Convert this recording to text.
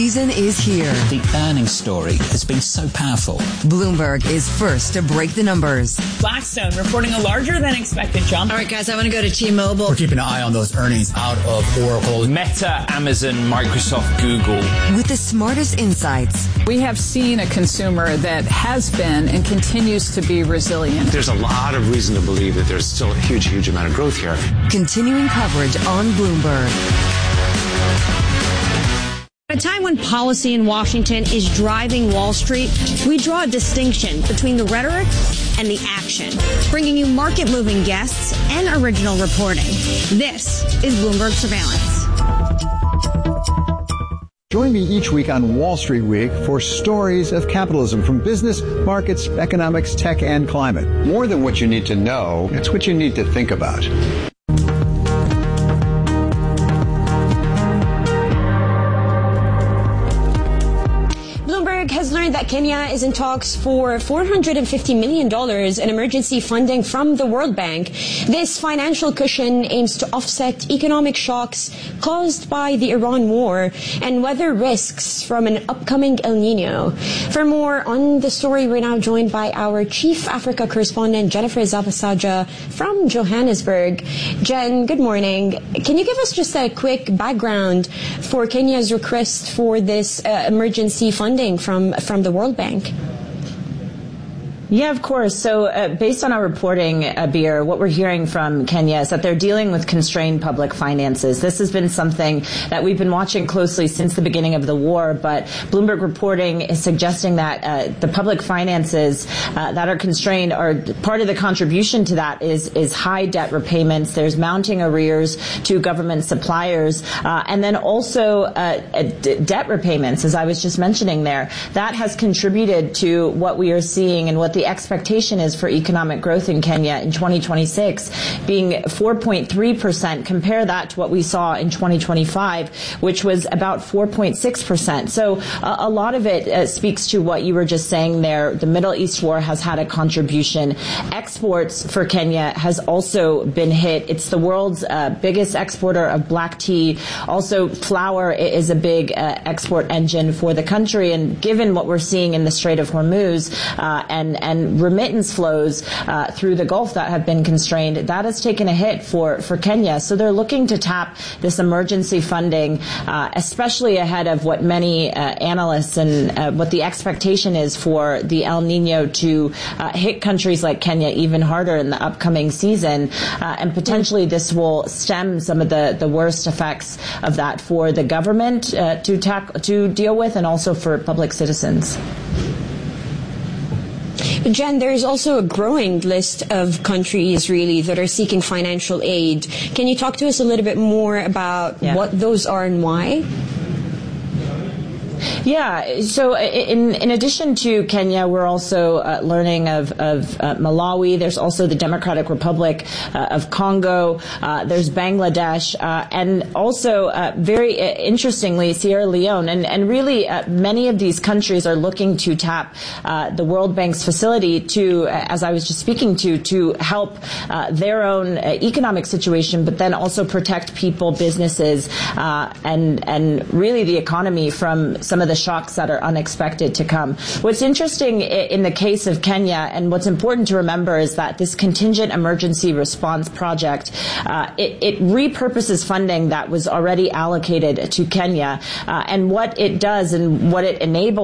Season is here. The earnings story has been so powerful. Bloomberg is first to break the numbers. Blackstone reporting a larger than expected jump. All right, guys, I want to go to T-Mobile. We're keeping an eye on those earnings out of Oracle, Meta, Amazon, Microsoft, Google. With the smartest insights. We have seen a consumer that has been and continues to be resilient. There's a lot of reason to believe that there's still a huge amount of growth here. Continuing coverage on Bloomberg. At a time when policy in Washington is driving Wall Street, we draw a distinction between the rhetoric and the action, bringing you market-moving guests and original reporting. This is Bloomberg Surveillance. Join me each week on Wall Street Week for stories of capitalism from business, markets, economics, tech, and climate. More than what you need to know, it's what you need to think about. Has learned that Kenya is in talks for $450 million in emergency funding from the World Bank. This financial cushion aims to offset economic shocks caused by the Iran war and weather risks from an upcoming El Nino. For more on the story, we're now joined by our Chief Africa correspondent, Jennifer Zabasaja from Johannesburg. Jen, good morning. Can you give us just a quick background for Kenya's request for this emergency funding from the World Bank? Yeah, of course. So based on our reporting, Abir, what we're hearing from Kenya is that they're dealing with constrained public finances. This has been something that we've been watching closely since the beginning of the war, but Bloomberg reporting is suggesting that the public finances that are constrained are part of the contribution to that is high debt repayments. There's mounting arrears to government suppliers, and then also debt repayments, as I was just mentioning there. That has contributed to what we are seeing and what the expectation is for economic growth in Kenya in 2026 being 4.3%. Compare that to what we saw in 2025, which was about 4.6%. So a lot of it speaks to what you were just saying there. The Middle East war has had a contribution. Exports for Kenya has also been hit. It's the world's biggest exporter of black tea. Also, flour is a big export engine for the country. And given what we're seeing in the Strait of Hormuz and remittance flows through the Gulf that have been constrained, that has taken a hit for Kenya. So they're looking to tap this emergency funding, especially ahead of what many analysts and what the expectation is for the El Nino to hit countries like Kenya even harder in the upcoming season. And potentially this will stem some of the worst effects of that for the government to deal with and also for public citizens. Jen, there's also a growing list of countries really that are seeking financial aid. Can you talk to us a little bit more about what those are and why? Yeah. So in addition to Kenya, we're also learning of Malawi. There's also the Democratic Republic of Congo. There's Bangladesh, and also very interestingly, Sierra Leone. And really, many of these countries are looking to tap the World Bank's facility to, as I was just speaking to help their own economic situation, but then also protect people, businesses, and really the economy from some of the shocks that are unexpected to come. What's interesting in the case of Kenya, and what's important to remember, is that this contingent emergency response project, it repurposes funding that was already allocated to Kenya, and what it does and what it enables